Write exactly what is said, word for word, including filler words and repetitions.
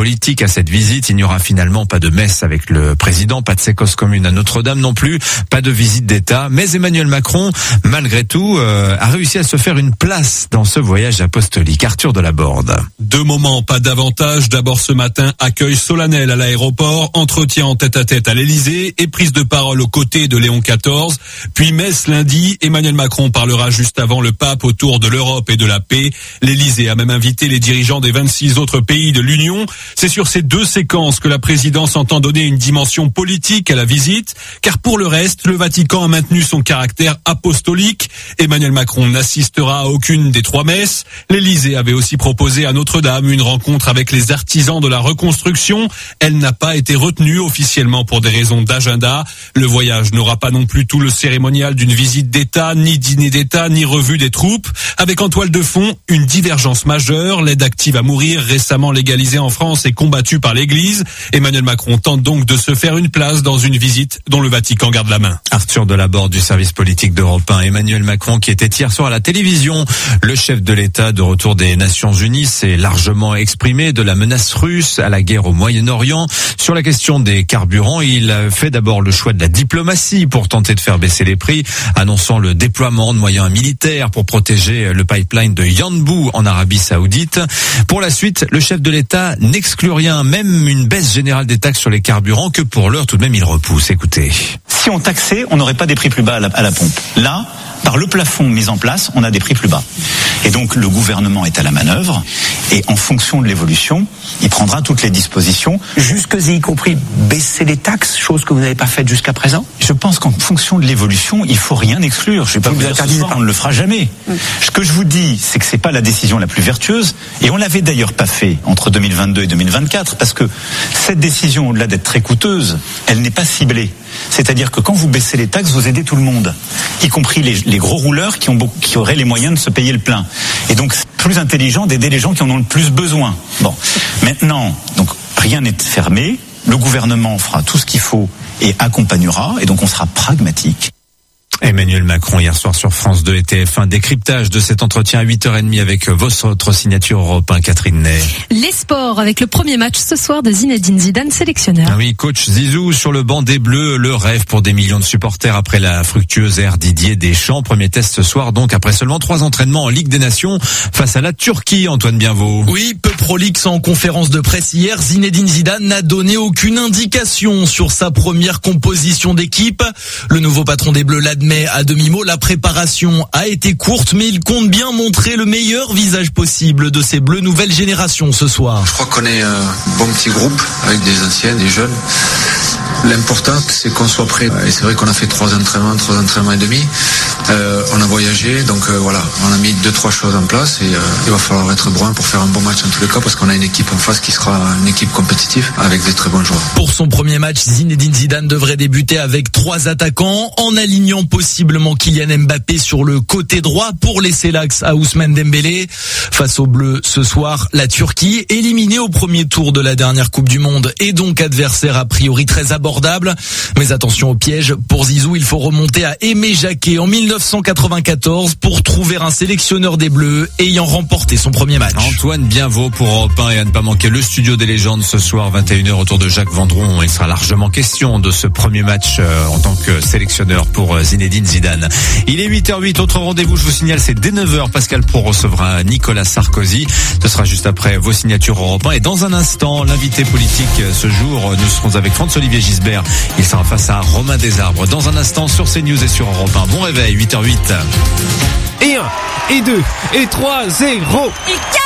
politique à cette visite. Il n'y aura finalement pas de messe avec le président, pas de séquence commune à Notre-Dame non plus, pas de visite d'État. Mais Emmanuel Macron, malgré tout, euh, a réussi à se faire une place dans ce voyage apostolique. Arthur Delaborde. Deux moments, pas davantage. D'abord ce matin, accueil solennel à l'aéroport, entretien en tête-à-tête à l'Élysée et prise de parole aux côtés de Léon quatorze. Puis messe lundi, Emmanuel Macron parlera juste avant le pape autour de l'Europe et de la paix. L'Élysée a même invité les dirigeants des vingt-six autres pays de l'Union. C'est sur ces deux séquences que la présidence entend donner une dimension politique à la visite, car pour le reste, le Vatican a maintenu son caractère apostolique. Emmanuel Macron n'assistera à aucune des trois messes. L'Élysée avait aussi proposé à Notre-Dame une rencontre avec les artisans de la reconstruction. Elle n'a pas été retenue officiellement pour des raisons d'agenda. Le voyage n'aura pas non plus tout le cérémonial d'une visite d'État, ni dîner d'État, ni revue des troupes. Avec en toile de fond, une divergence majeure, l'aide active à mourir récemment légalisée en France et combattue par l'Église. Emmanuel Macron tente donc de se faire une place dans une visite dont le Vatican garde la main. Arthur Delaborde du service politique d'Europe un. Emmanuel Macron qui était hier soir à la télévision. Le chef de l'État de retour des Nations Unies s'est largement exprimé de la menace russe à la guerre au Moyen-Orient. Sur la question des carburants, il a fait d'abord le choix de la diplomatie pour tenter de faire baisser les prix, annonçant le déploiement de moyens militaires pour protéger le pipeline de Yanbu en Arabie Saoudite. Pour la suite, le chef de l'État n'exclut rien, même une baisse générale des taxes sur les carburants que pour l'heure tout de même il repousse. Écoutez. Si on taxait, on n'aurait pas des prix plus bas à la, à la pompe. Là, par le plafond mis en place, on a des prix plus bas. Et donc le gouvernement est à la manœuvre et en fonction de l'évolution, il prendra toutes les dispositions. Jusque y compris baisser les taxes, chose que vous n'avez pas faite jusqu'à présent. Je pense qu'en fonction de l'évolution, il faut rien exclure. Je vais pas vous, vous dire ce soir, on ne le fera jamais. Mm. Ce que je vous dis, c'est que c'est pas la décision la plus vertueuse et on l'avait d'ailleurs pas fait entre deux mille vingt-deux et deux mille vingt-quatre parce que cette décision, au-delà d'être très coûteuse, elle n'est pas ciblée. C'est-à-dire que quand vous baissez les taxes, vous aidez tout le monde, y compris les, les gros rouleurs qui, ont beaucoup, qui auraient les moyens de se payer le plein. Et donc, c'est plus intelligent d'aider les gens qui en ont le plus besoin. Bon, maintenant, donc rien n'est fermé. Le gouvernement fera tout ce qu'il faut et accompagnera. Et donc, on sera pragmatique. Emmanuel Macron hier soir sur France deux et T F un. Décryptage de cet entretien à huit heures trente avec votre signature Europe un, Catherine Ney. Les sports avec le premier match ce soir de Zinedine Zidane, sélectionneur. Ah oui, coach Zizou sur le banc des Bleus, le rêve pour des millions de supporters après la fructueuse ère Didier Deschamps. Premier test ce soir donc après seulement trois entraînements en Ligue des Nations face à la Turquie, Antoine Bienvaux. Oui, peu prolixe en conférence de presse hier, Zinedine Zidane n'a donné aucune indication sur sa première composition d'équipe. Le nouveau patron des Bleus l'admet à demi-mot, la préparation a été courte, mais il compte bien montrer le meilleur visage possible de ces Bleus nouvelle génération ce soir. Je crois qu'on est un bon petit groupe avec des anciens, des jeunes. L'important, c'est qu'on soit prêt. Et c'est vrai qu'on a fait trois entraînements, trois entraînements et demi. Euh, on a voyagé, donc euh, voilà, on a mis deux, trois choses en place et euh, il va falloir être brun pour faire un bon match en tous les cas parce qu'on a une équipe en face qui sera une équipe compétitive avec des très bons joueurs. Pour son premier match, Zinedine Zidane devrait débuter avec trois attaquants en alignant possiblement Kylian Mbappé sur le côté droit pour laisser l'axe à Ousmane Dembélé. Face aux Bleus ce soir, la Turquie, éliminée au premier tour de la dernière Coupe du Monde et donc adversaire a priori très abordable. Mais attention au piège, pour Zizou, il faut remonter à Aimé Jacquet en mille neuf cent quatre-vingt-quatorze pour trouver un sélectionneur des Bleus ayant remporté son premier match. Antoine Bienveau pour Europe un et à ne pas manquer le studio des légendes ce soir vingt et une heures autour de Jacques Vendron. Il sera largement question de ce premier match euh, en tant que sélectionneur pour euh, Zinedine Zidane. Il est huit heures huit, autre rendez-vous, je vous signale, c'est dès neuf heures. Pascal Pro recevra Nicolas Sarkozy. Ce sera juste après vos signatures Europe un. Et dans un instant, l'invité politique ce jour, nous serons avec Franz-Olivier Gisbert. Il sera face à Romain Desarbres. Dans un instant sur CNews et sur Europe un. Bon réveil, huit heures huit. Et un, et deux, et trois, zéro. Et quatre.